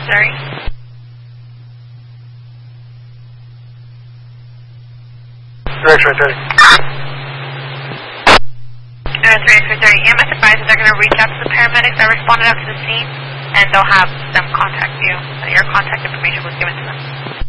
Missouri. X-ray 30. X-ray 30. EMS advises they're going to reach out to the paramedics that responded out to the scene, and they'll have them contact you. Your contact information was given to them.